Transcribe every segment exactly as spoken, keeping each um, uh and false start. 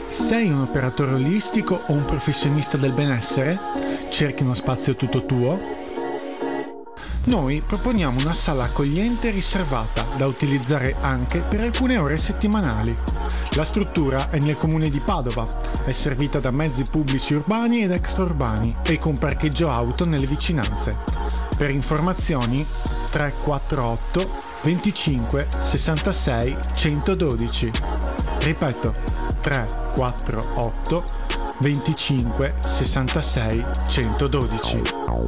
Sei un operatore olistico o un professionista del benessere? Cerchi uno spazio tutto tuo? Noi proponiamo una sala accogliente e riservata da utilizzare anche per alcune ore settimanali. La struttura è nel comune di Padova, è servita da mezzi pubblici urbani ed extraurbani e con parcheggio auto nelle vicinanze. Per informazioni tre quattro otto venticinque sessantasei centododici. Ripeto, tre quattro otto venticinque sessantasei centododici.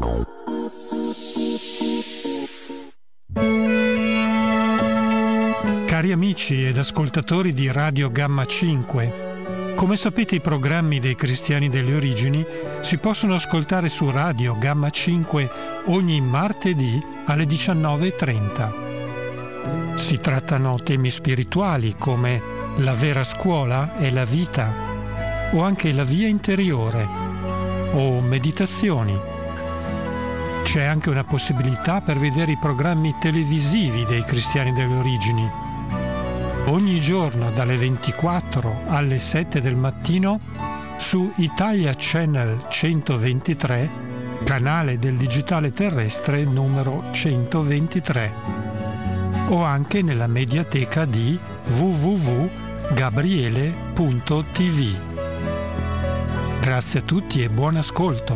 Cari amici ed ascoltatori di Radio Gamma cinque, come sapete i programmi dei Cristiani delle Origini si possono ascoltare su Radio Gamma cinque ogni martedì alle diciannove e trenta. Si trattano temi spirituali come la vera scuola e la vita, o anche la via interiore, o meditazioni. C'è anche una possibilità per vedere i programmi televisivi dei Cristiani delle Origini. Ogni giorno dalle ventiquattro alle sette del mattino su Italia Channel centoventitré, canale del digitale terrestre numero centoventitré, o anche nella mediateca di w w w punto gabriele punto t v. Grazie a tutti e buon ascolto.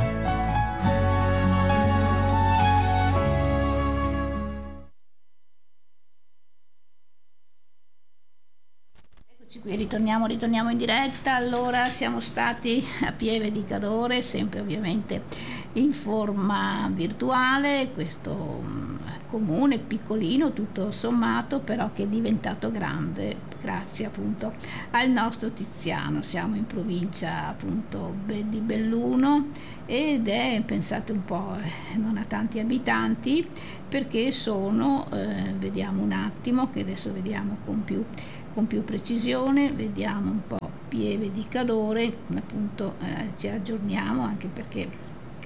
Eccoci qui, ritorniamo, ritorniamo in diretta. Allora siamo stati a Pieve di Cadore, sempre ovviamente in forma virtuale, questo comune piccolino tutto sommato, però che è diventato grande grazie appunto al nostro Tiziano. Siamo in provincia appunto di Belluno ed è, pensate un po', non ha tanti abitanti, perché sono, eh, vediamo un attimo, che adesso vediamo con più, con più precisione, vediamo un po' Pieve di Cadore, appunto eh, ci aggiorniamo, anche perché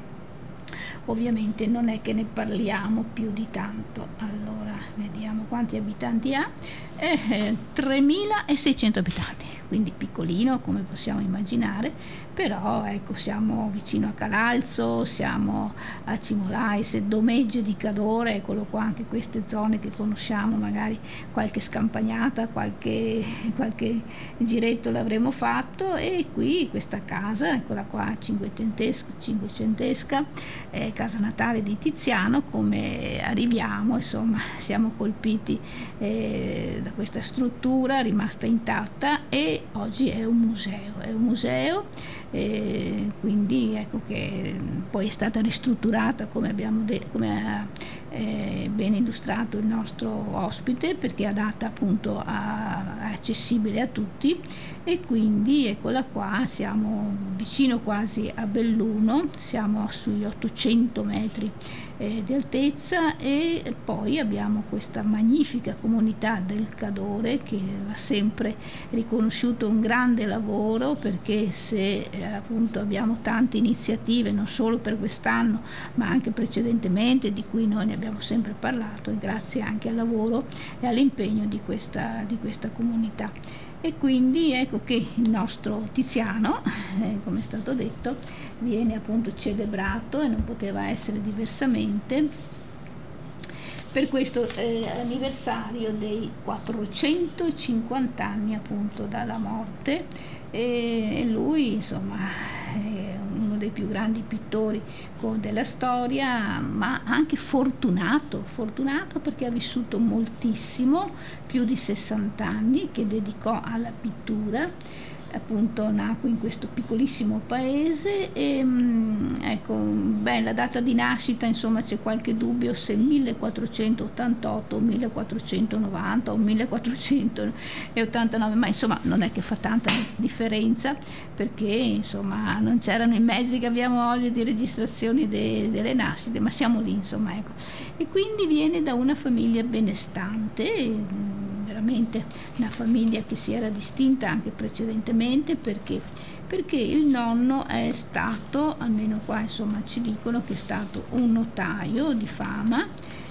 ovviamente non è che ne parliamo più di tanto. Allora, vediamo quanti abitanti ha. Eh, tremilaseicento abitanti, quindi piccolino come possiamo immaginare, però ecco, siamo vicino a Calalzo, siamo a Cimolais, Domegge di Cadore, eccolo qua, anche queste zone che conosciamo, magari qualche scampagnata, qualche, qualche giretto l'avremo fatto. E qui questa casa, eccola qua, cinquecentesca, cinquecentesca, eh, casa natale di Tiziano. Come arriviamo, insomma, siamo colpiti eh, da questa struttura rimasta intatta, e oggi è un museo, è un museo, eh, quindi ecco che poi è stata ristrutturata, come abbiamo de- come ha eh, ben illustrato il nostro ospite, perché è adatta appunto a, a accessibile a tutti. E quindi eccola qua, siamo vicino quasi a Belluno, siamo sugli ottocento metri eh, di altezza, e poi abbiamo questa magnifica comunità del Cadore che va sempre riconosciuto un grande lavoro, perché se eh, appunto abbiamo tante iniziative non solo per quest'anno ma anche precedentemente, di cui noi ne abbiamo sempre parlato, e grazie anche al lavoro e all'impegno di questa, di questa comunità. E quindi ecco che il nostro Tiziano, eh, come è stato detto, viene appunto celebrato, e non poteva essere diversamente, per questo eh, anniversario dei quattrocentocinquanta anni appunto dalla morte. E lui insomma è uno dei più grandi pittori della storia, ma anche fortunato, fortunato perché ha vissuto moltissimo, più di sessanta anni che dedicò alla pittura. Appunto nacque in questo piccolissimo paese e ecco, beh, la data di nascita insomma c'è qualche dubbio se millequattrocentottantotto o millequattrocentonovanta o millequattrocentottantanove, ma insomma non è che fa tanta differenza, perché insomma non c'erano i mezzi che abbiamo oggi di registrazione de- delle nascite, ma siamo lì insomma, ecco. E quindi viene da una famiglia benestante, veramente una famiglia che si era distinta anche precedentemente, perché perché il nonno è stato, almeno qua insomma ci dicono che è stato un notaio di fama,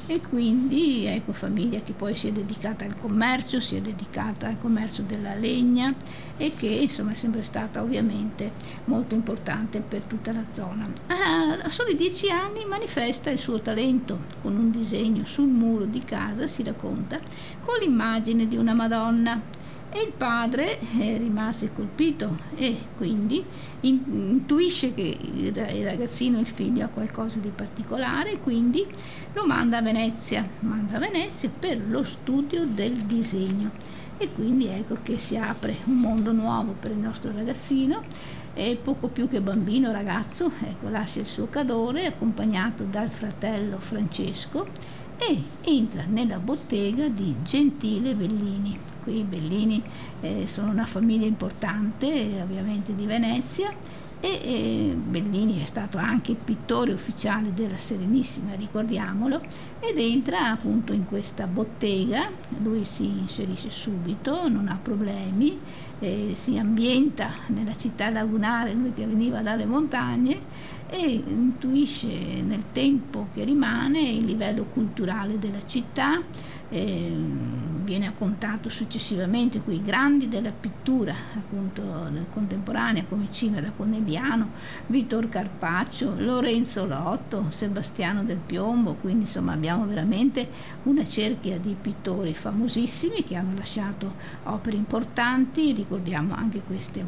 e quindi ecco, famiglia che poi si è dedicata al commercio, si è dedicata al commercio della legna e che insomma è sempre stata ovviamente molto importante per tutta la zona. A soli dieci anni manifesta il suo talento con un disegno sul muro di casa, si racconta, con l'immagine di una Madonna. E il padre eh, rimase colpito e quindi in, intuisce che il, il ragazzino, il figlio, ha qualcosa di particolare e quindi lo manda a Venezia, manda a Venezia per lo studio del disegno. E quindi ecco che si apre un mondo nuovo per il nostro ragazzino e poco più che bambino, ragazzo, ecco, lascia il suo cadore accompagnato dal fratello Francesco e entra nella bottega di Gentile Bellini. Qui i Bellini eh, sono una famiglia importante, eh, ovviamente di Venezia, e eh, Bellini è stato anche il pittore ufficiale della Serenissima, ricordiamolo, ed entra appunto in questa bottega. Lui si inserisce subito, non ha problemi, eh, si ambienta nella città lagunare, lui che veniva dalle montagne, e intuisce nel tempo che rimane il livello culturale della città. Eh, viene a contatto successivamente con i grandi della pittura appunto contemporanea come Cima da Conegliano, Vittor Carpaccio, Lorenzo Lotto, Sebastiano del Piombo, quindi insomma abbiamo veramente una cerchia di pittori famosissimi che hanno lasciato opere importanti, ricordiamo anche queste,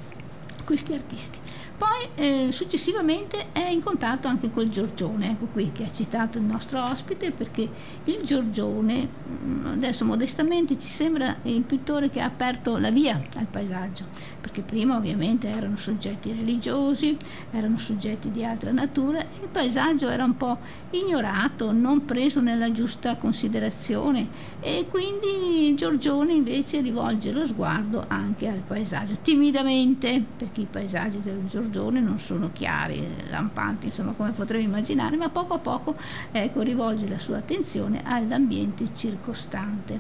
questi artisti. Poi eh, successivamente è in contatto anche col Giorgione, ecco qui che ha citato il nostro ospite, perché il Giorgione, adesso modestamente ci sembra il pittore che ha aperto la via al paesaggio, perché prima ovviamente erano soggetti religiosi, erano soggetti di altra natura, e il paesaggio era un po' ignorato, non preso nella giusta considerazione, e quindi il Giorgione invece rivolge lo sguardo anche al paesaggio, timidamente, perché i paesaggi del Giorgione non sono chiari, lampanti, insomma, come potremmo immaginare, ma poco a poco ecco, rivolge la sua attenzione all'ambiente circostante.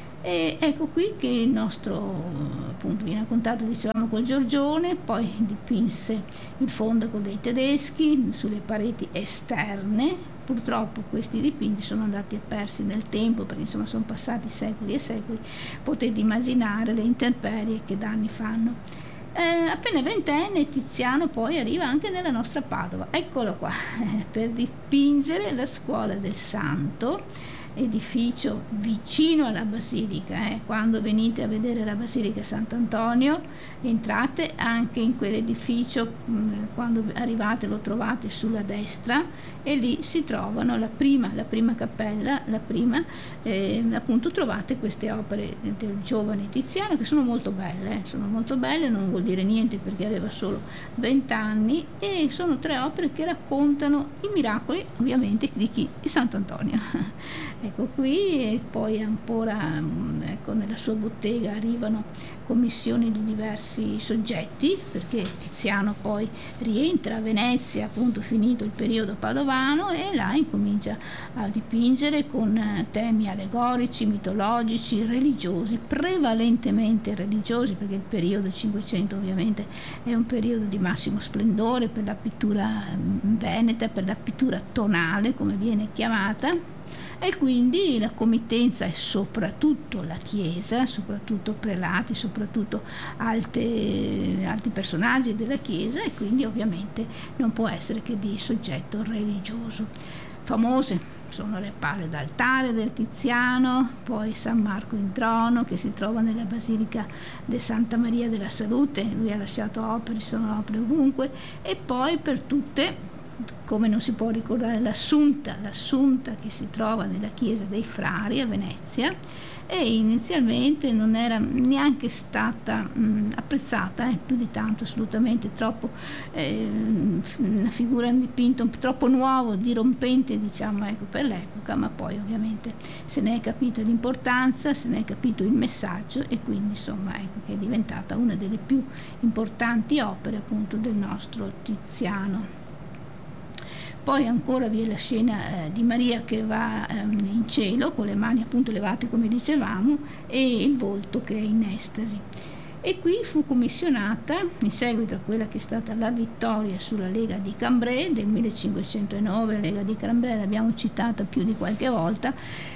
E ecco qui che il nostro appunto viene a contatto, dicevamo, col Giorgione, poi dipinse il fondaco dei tedeschi sulle pareti esterne. Purtroppo questi dipinti sono andati persi nel tempo, perché insomma sono passati secoli e secoli, potete immaginare le intemperie che danni fanno. Eh, appena ventenne Tiziano poi arriva anche nella nostra Padova, eccolo qua, per dipingere la Scuola del Santo, edificio vicino alla Basilica. Eh. Quando venite a vedere la Basilica Sant'Antonio entrate anche in quell'edificio, mh, quando arrivate lo trovate sulla destra e lì si trovano la prima, la prima cappella, la prima, eh, appunto trovate queste opere del giovane Tiziano che sono molto belle, eh. sono molto belle, non vuol dire niente perché aveva solo venti anni, e sono tre opere che raccontano i miracoli ovviamente di chi? Di Sant'Antonio. Ecco qui, e poi ancora ecco, nella sua bottega arrivano commissioni di diversi soggetti, perché Tiziano poi rientra a Venezia, appunto finito il periodo padovano, e là incomincia a dipingere con temi allegorici, mitologici, religiosi, prevalentemente religiosi, perché il periodo cinquecento ovviamente è un periodo di massimo splendore per la pittura veneta, per la pittura tonale come viene chiamata. E quindi la committenza è soprattutto la Chiesa, soprattutto prelati, soprattutto alte, alti personaggi della Chiesa, e quindi ovviamente non può essere che di soggetto religioso. Famose sono le pale d'altare del Tiziano, poi San Marco in trono che si trova nella Basilica di Santa Maria della Salute, lui ha lasciato opere, sono opere ovunque, e poi per tutte, come non si può ricordare, l'Assunta, l'Assunta che si trova nella chiesa dei Frari a Venezia, e inizialmente non era neanche stata mh, apprezzata eh, più di tanto, assolutamente troppo, eh, una figura un dipinto troppo nuovo, dirompente diciamo ecco, per l'epoca, ma poi ovviamente se ne è capita l'importanza, se ne è capito il messaggio, e quindi insomma ecco che è diventata una delle più importanti opere appunto del nostro Tiziano. Poi ancora vi è la scena eh, di Maria che va ehm, in cielo con le mani appunto levate come dicevamo, e il volto che è in estasi. e qui fu commissionata, in seguito a quella che è stata la vittoria sulla Lega di Cambrai del millecinquecentonove. La Lega di Cambrai l'abbiamo citata più di qualche volta,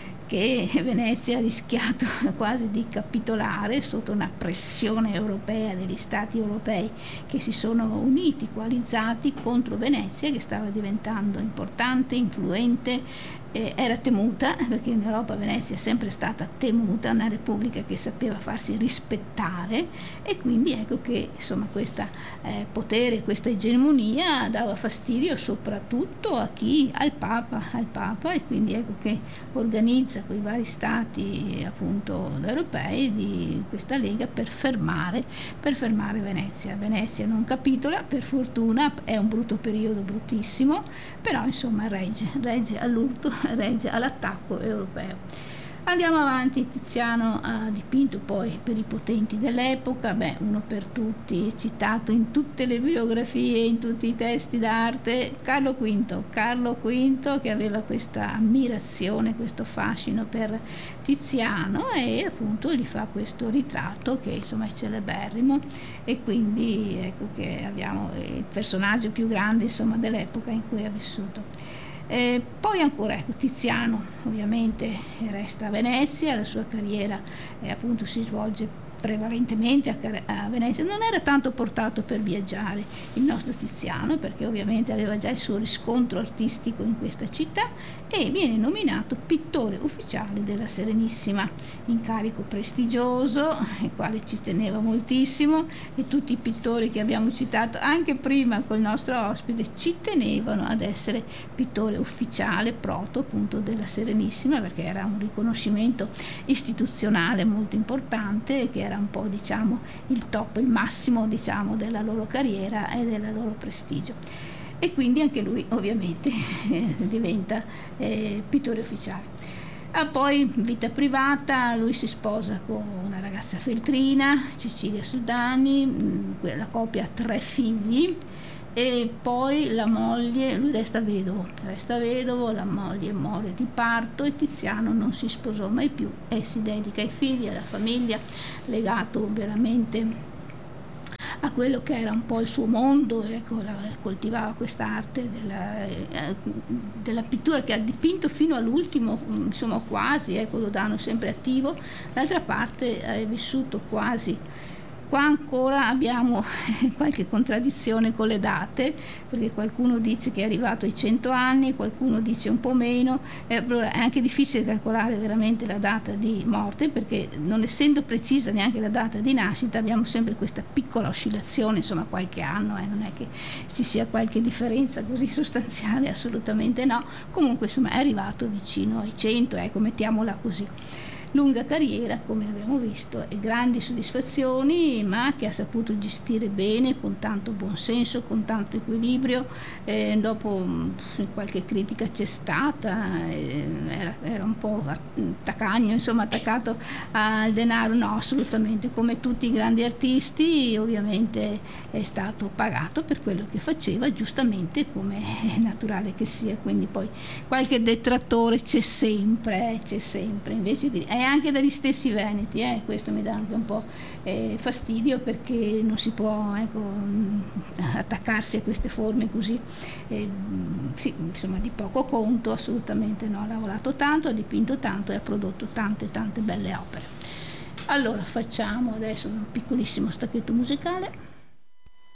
che Venezia ha rischiato quasi di capitolare sotto una pressione europea degli stati europei che si sono uniti, coalizzati contro Venezia, che stava diventando importante, influente. Eh, era temuta, perché in Europa Venezia è sempre stata temuta, una repubblica che sapeva farsi rispettare, e quindi ecco che insomma questo eh, potere, questa egemonia dava fastidio soprattutto a chi? Al Papa, al Papa, e quindi ecco che organizza quei vari stati appunto europei di questa lega per fermare, per fermare Venezia. Venezia non capitola, per fortuna, è un brutto periodo, bruttissimo, però insomma regge, regge all'urto, regge all'attacco europeo. Andiamo avanti. Tiziano ha dipinto poi per i potenti dell'epoca, beh, uno per tutti, citato in tutte le biografie, in tutti i testi d'arte, Carlo V, Carlo V, che aveva questa ammirazione, questo fascino per Tiziano, e appunto gli fa questo ritratto che insomma è celeberrimo, e quindi ecco che abbiamo il personaggio più grande insomma dell'epoca in cui ha vissuto. Eh, poi ancora ecco, Tiziano ovviamente resta a Venezia, la sua carriera eh, appunto si svolge prevalentemente a, a Venezia. Non era tanto portato per viaggiare il nostro Tiziano, perché ovviamente aveva già il suo riscontro artistico in questa città, e viene nominato pittore ufficiale della Serenissima, incarico prestigioso al quale ci teneva moltissimo, e tutti i pittori che abbiamo citato anche prima col nostro ospite ci tenevano ad essere pittore ufficiale proto appunto della Serenissima, perché era un riconoscimento istituzionale molto importante, che era un po' diciamo il top, il massimo diciamo della loro carriera e del loro prestigio. E quindi anche lui ovviamente eh, diventa eh, pittore ufficiale. Ah, poi vita privata, lui si sposa con una ragazza feltrina, Cecilia Sudani, mh, la coppia ha tre figli, e poi la moglie, lui resta vedovo, resta vedovo, la moglie muore di parto, e Tiziano non si sposò mai più e si dedica ai figli, alla famiglia, legato veramente a quello che era un po' il suo mondo, ecco, la, coltivava quest'arte della, eh, della pittura, che ha dipinto fino all'ultimo, insomma quasi, ecco, lo danno sempre attivo. D'altra parte è vissuto quasi. Qua ancora abbiamo qualche contraddizione con le date, perché qualcuno dice che è arrivato ai cento anni, qualcuno dice un po' meno, e allora è anche difficile calcolare veramente la data di morte, perché non essendo precisa neanche la data di nascita abbiamo sempre questa piccola oscillazione, insomma qualche anno, eh, non è che ci sia qualche differenza così sostanziale, assolutamente no. Comunque insomma è arrivato vicino ai cento, ecco, mettiamola così. Lunga carriera, come abbiamo visto, e grandi soddisfazioni, ma che ha saputo gestire bene, con tanto buonsenso, con tanto equilibrio. Eh, dopo mh, qualche critica c'è stata, eh, era, era un po' taccagno, insomma attaccato al denaro, no, assolutamente, come tutti i grandi artisti, ovviamente è stato pagato per quello che faceva, giustamente, come è naturale che sia, quindi poi qualche detrattore c'è sempre, c'è sempre, invece di... e anche dagli stessi veneti, eh, questo mi dà anche un po' eh, fastidio, perché non si può ecco, attaccarsi a queste forme così, eh, sì, insomma di poco conto, assolutamente no, ha lavorato tanto, ha dipinto tanto e ha prodotto tante tante belle opere. Allora facciamo adesso un piccolissimo stacchetto musicale.